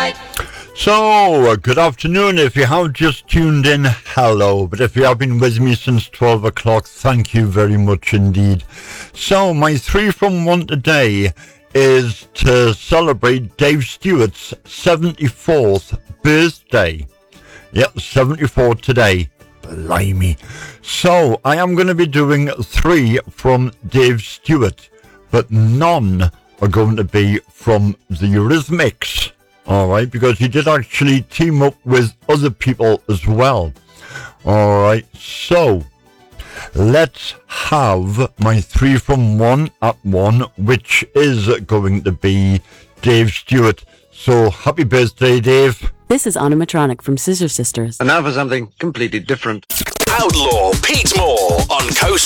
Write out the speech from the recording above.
So, good afternoon. If you have just tuned in, hello. But if you have been with me since 12 o'clock, thank you very much indeed. So, my 3 from 1 today is to celebrate Dave Stewart's 74th birthday. Yep, 74 today. Blimey. So, I am going to be doing 3 from Dave Stewart, but none are going to be from the Eurythmics. Alright, because he did actually team up with other people as well. Alright, so let's have my 3 from 1 at 1, which is going to be Dave Stewart. So happy birthday, Dave. This is Animatronic from Scissor Sisters. And now for something completely different. Outlaw Pete Moore on Coast